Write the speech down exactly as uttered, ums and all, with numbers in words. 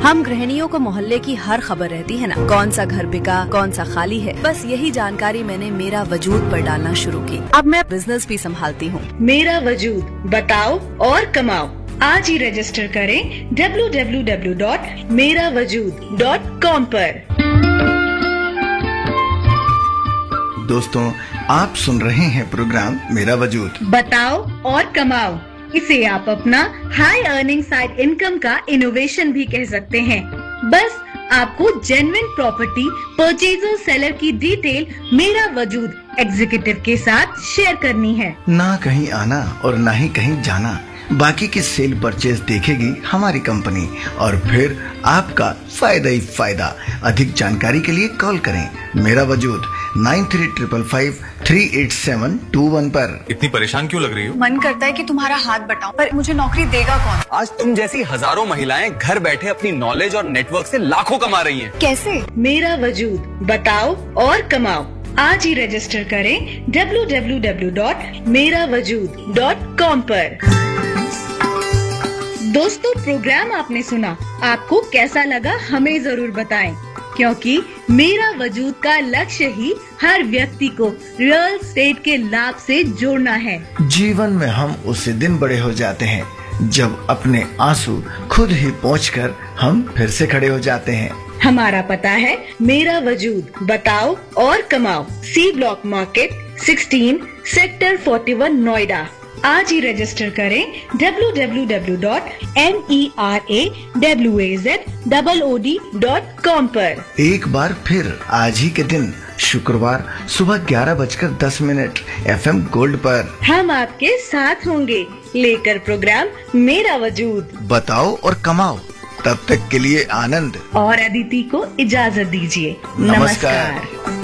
हम गृहिणियों को मोहल्ले की हर खबर रहती है ना, कौन सा घर बिका, कौन सा खाली है। बस यही जानकारी मैंने मेरा वजूद पर डालना शुरू की। अब मैं बिजनेस भी संभालती हूँ। मेरा वजूद, बताओ और कमाओ। आज ही रजिस्टर करें डब्ल्यू डब्ल्यू डब्ल्यू डॉट मेरा वजूद डॉट कॉम पर। दोस्तों, आप सुन रहे हैं प्रोग्राम मेरा वजूद, बताओ और कमाओ। इसे आप अपना हाई अर्निंग साइड इनकम का इनोवेशन भी कह सकते हैं। बस आपको जेन्युइन प्रॉपर्टी परचेजर सेलर की डिटेल मेरा वजूद एग्जीक्यूटिव के साथ शेयर करनी है। ना कहीं आना और ना ही कहीं जाना। बाकी की सेल परचेज देखेगी हमारी कंपनी और फिर आपका फायदा ही फायदा। अधिक जानकारी के लिए कॉल करें मेरा वजूद nine three triple five three eight seven to one पर। इतनी परेशान क्यों लग रही हो? मन करता है कि तुम्हारा हाथ बटाऊं, पर मुझे नौकरी देगा कौन? आज तुम जैसी हजारों महिलाएं घर बैठे अपनी नॉलेज और नेटवर्क से लाखों कमा रही हैं। कैसे? मेरा वजूद, बताओ और कमाओ। आज ही रजिस्टर करें डब्ल्यू डब्ल्यू डब्ल्यू डॉट मेरा वजूद डॉट कॉम पर। दोस्तों, प्रोग्राम आपने सुना, आपको कैसा लगा हमें जरूर बताएं, क्योंकि मेरा वजूद का लक्ष्य ही हर व्यक्ति को रियल एस्टेट के लाभ से जोड़ना है। जीवन में हम उसी दिन बड़े हो जाते हैं जब अपने आंसू खुद ही पोंछकर हम फिर से खड़े हो जाते हैं। हमारा पता है मेरा वजूद, बताओ और कमाओ, C block market sixteen sector forty one Noida. आज ही रजिस्टर करें W W W dot M E R A W A Z double O D dot com पर। एक बार फिर आज ही के दिन शुक्रवार सुबह ग्यारह बजकर दस मिनट एफ एम गोल्ड पर हम आपके साथ होंगे लेकर प्रोग्राम मेरा वजूद, बताओ और कमाओ। तब तक के लिए आनंद और अदिति को इजाजत दीजिए। नमस्कार। नमस्कार।